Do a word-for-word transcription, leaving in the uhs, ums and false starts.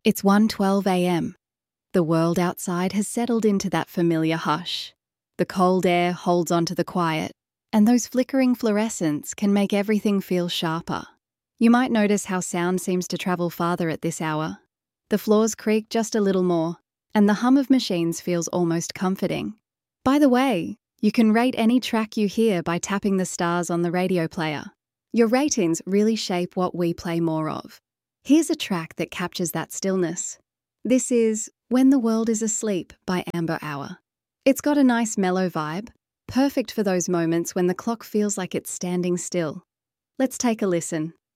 It's one twelve a m. The world outside has settled into that familiar hush. The cold air holds onto the quiet, and those flickering fluorescents can make everything feel sharper. You might notice how sound seems to travel farther at this hour. The floors creak just a little more, and the hum of machines feels almost comforting. By the way, you can rate any track you hear by tapping the stars on the radio player. Your ratings really shape what we play more of. Here's a track that captures that stillness. This is When the World is Asleep by Amber Hour. It's got a nice mellow vibe, perfect for those moments when the clock feels like it's standing still. Let's take a listen.